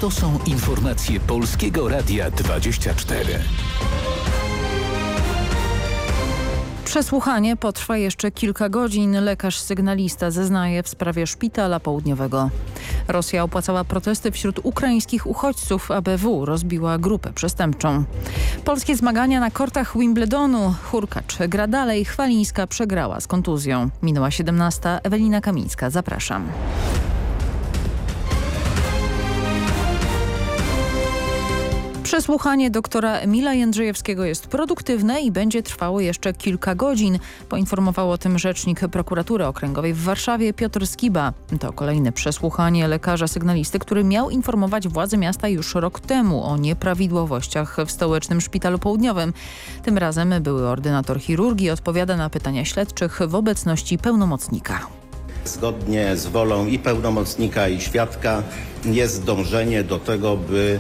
To są informacje Polskiego Radia 24. Przesłuchanie potrwa jeszcze kilka godzin. Lekarz sygnalista zeznaje w sprawie szpitala południowego. Rosja opłacała protesty wśród ukraińskich uchodźców. ABW rozbiła grupę przestępczą. Polskie zmagania na kortach Wimbledonu. Hurkacz gra dalej. Chwalińska przegrała z kontuzją. Minęła 17. Ewelina Kamińska. Zapraszam. Przesłuchanie doktora Emila Jędrzejewskiego jest produktywne i będzie trwało jeszcze kilka godzin. Poinformował o tym rzecznik Prokuratury Okręgowej w Warszawie Piotr Skiba. To kolejne przesłuchanie lekarza sygnalisty, który miał informować władze miasta już rok temu o nieprawidłowościach w stołecznym szpitalu południowym. Tym razem były ordynator chirurgii odpowiada na pytania śledczych w obecności pełnomocnika. Zgodnie z wolą i pełnomocnika, i świadka jest dążenie do tego, by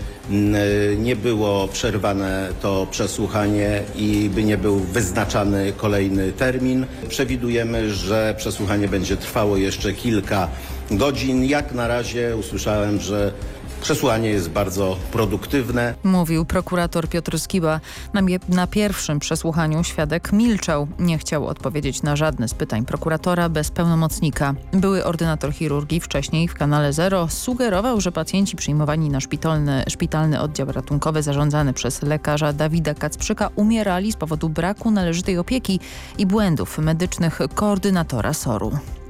nie było przerwane to przesłuchanie i by nie był wyznaczany kolejny termin. Przewidujemy, że przesłuchanie będzie trwało jeszcze kilka godzin. Jak na razie usłyszałem, że przesłuchanie jest bardzo produktywne. Mówił prokurator Piotr Skiba. Na pierwszym przesłuchaniu świadek milczał. Nie chciał odpowiedzieć na żadne z pytań prokuratora bez pełnomocnika. Były ordynator chirurgii wcześniej w Kanale Zero sugerował, że pacjenci przyjmowani na szpitalny oddział ratunkowy zarządzany przez lekarza Dawida Kacprzyka umierali z powodu braku należytej opieki i błędów medycznych koordynatora SOR-u.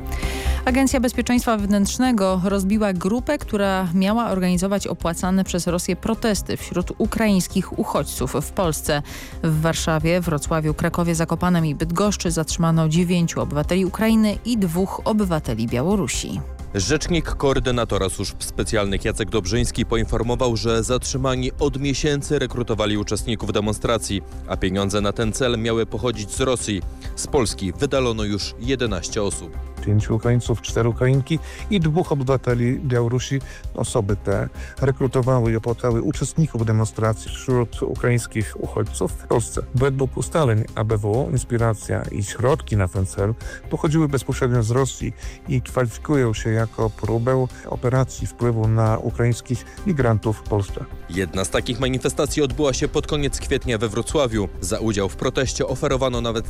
Agencja Bezpieczeństwa Wewnętrznego rozbiła grupę, która miała organizować opłacane przez Rosję protesty wśród ukraińskich uchodźców w Polsce. W Warszawie, Wrocławiu, Krakowie, Zakopanem i Bydgoszczy zatrzymano 9 obywateli Ukrainy i 2 obywateli Białorusi. Rzecznik koordynatora służb specjalnych Jacek Dobrzyński poinformował, że zatrzymani od miesięcy rekrutowali uczestników demonstracji, a pieniądze na ten cel miały pochodzić z Rosji. Z Polski wydalono już 11 osób. 5 Ukraińców, 4 Ukrainki i 2 obywateli Białorusi. Osoby te rekrutowały i opłacały uczestników demonstracji wśród ukraińskich uchodźców w Polsce. Według ustaleń ABW inspiracja i środki na ten cel pochodziły bezpośrednio z Rosji i kwalifikują się jako próbę operacji wpływu na ukraińskich migrantów w Polsce. Jedna z takich manifestacji odbyła się pod koniec kwietnia we Wrocławiu. Za udział w proteście oferowano nawet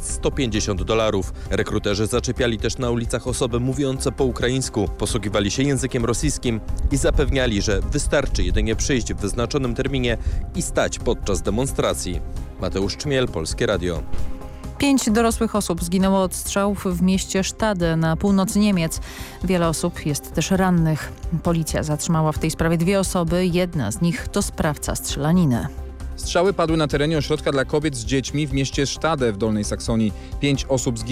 $150. Rekruterzy zaczepiali też na ulicach osoby mówiące po ukraińsku, posługiwali się językiem rosyjskim i zapewniali, że wystarczy jedynie przyjść w wyznaczonym terminie i stać podczas demonstracji. Mateusz Czmiel, Polskie Radio. 5 dorosłych osób zginęło od strzałów w mieście Stade na północy Niemiec. Wiele osób jest też rannych. Policja zatrzymała w tej sprawie 2 osoby. Jedna z nich to sprawca strzelaniny. Strzały padły na terenie ośrodka dla kobiet z dziećmi w mieście Stade w Dolnej Saksonii. 5 osób zginęło.